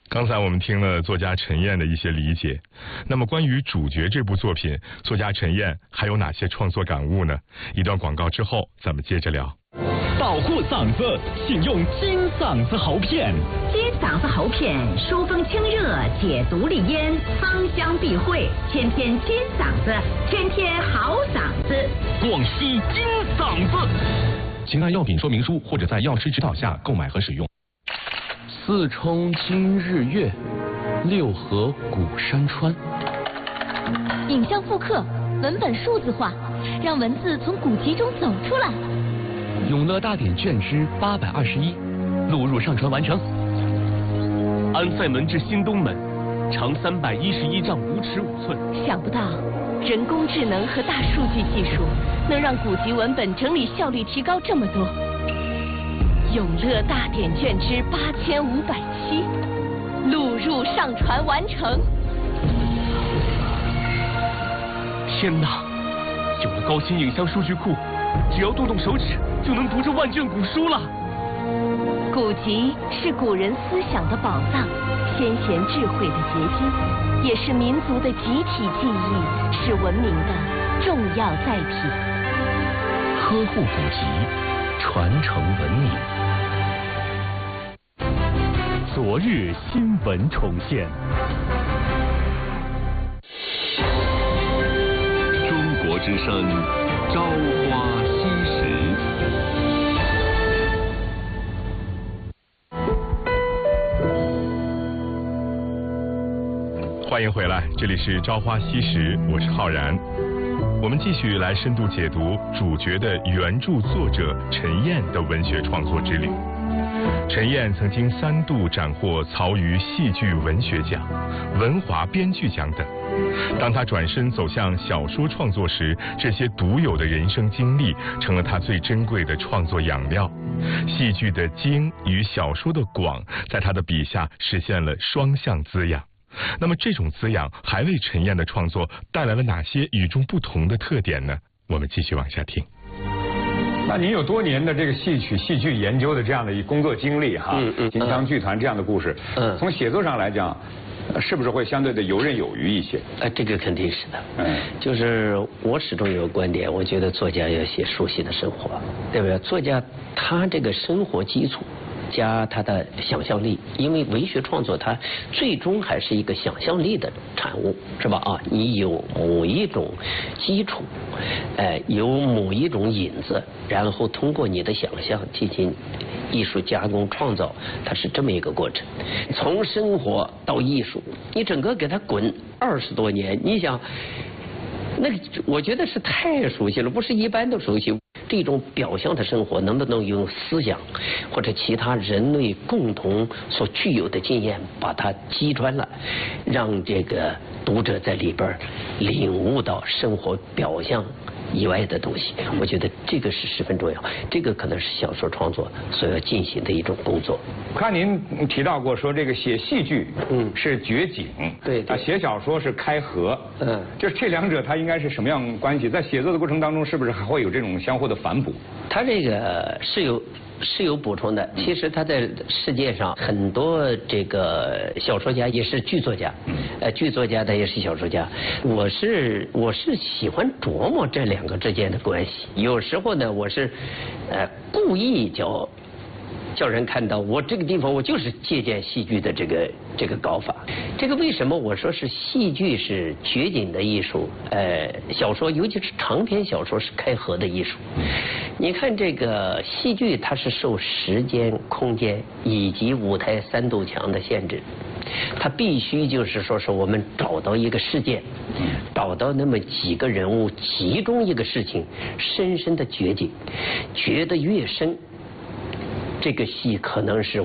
刚才我们听了作家陈燕的一些理解，那么关于主角这部作品，作家陈燕还有哪些创作感悟呢？一段广告之后，咱们接着聊。 保护嗓子，请用金嗓子喉片。 金嗓子喉片疏风清热，解毒利咽，芳香避秽，天天金嗓子，天天好嗓子。 广西金嗓子。 请看药品说明书或者在药师指导下购买和使用。 四冲今日月，六合古山川。 影像复刻，文本数字化，让文字从古籍中走出来。 永乐大典卷之821，录入上传完成。 安塞门至新东门，长311丈5尺5寸。 想不到，人工智能和大数据技术能让古籍文本整理效率提高这么多。永乐大典卷之8507，录入上传完成。 天哪！有了高清影像数据库，只要动动手指就能读这万卷古书了。 古籍是古人思想的宝藏，先贤智慧的结晶，也是民族的集体记忆，是文明的重要载体。 呵护古籍，传承文明。 昨日新闻重现。 中国之声，朝花夕拾。 欢迎回来，这里是朝花夕拾，我是浩然。我们继续来深度解读主角的原著作者陈燕的文学创作之旅。陈燕曾经3度斩获曹禺戏剧文学奖、文华编剧奖等。当他转身走向小说创作时，这些独有的人生经历成了他最珍贵的创作养料。戏剧的精与小说的广，在他的笔下实现了双向滋养。那么这种滋养还为陈燕的创作带来了哪些与众不同的特点呢？我们继续往下听。 那您有多年的这个戏剧研究的这样的一工作经历哈，金腔剧团这样的故事，从写作上来讲，是不是会相对的游刃有余一些？ 这个肯定是的。就是我始终有个观点，我觉得作家要写熟悉的生活，对不对？作家他这个生活基础加他的想象力，因为文学创作它最终还是一个想象力的产物，是吧？啊，你有某一种基础，有某一种引子，然后通过你的想象进行艺术加工创造，它是这么一个过程。从生活到艺术，你整个给它滚20多年，你想，那个我觉得是太熟悉了，不是一般的熟悉。这种表象的生活能不能用思想或者其他人类共同所具有的经验把它击穿了，让这个读者在里边领悟到生活表象以外的东西，我觉得这个是十分重要。这个可能是小说创作所要进行的一种工作。 我看您提到过说这个写戏剧是掘井， 对写小说是开河，就是这两者它应该是什么样关系？在写作的过程当中，是不是还会有这种相互的反哺？ 它这个是有补充的。其实他在世界上很多这个小说家也是剧作家，剧作家他也是小说家。我是喜欢琢磨这两个之间的关系。有时候呢，我是故意叫人看到我这个地方，我就是借鉴戏剧的这个搞法。这个为什么我说是戏剧是掘井的艺术？小说尤其是长篇小说是开河的艺术。你看这个戏剧，它是受时间、空间以及舞台3堵墙的限制，它必须就是说是我们找到一个事件，找到那么几个人物，集中一个事情，深深的掘井，掘得越深，这个戏可能是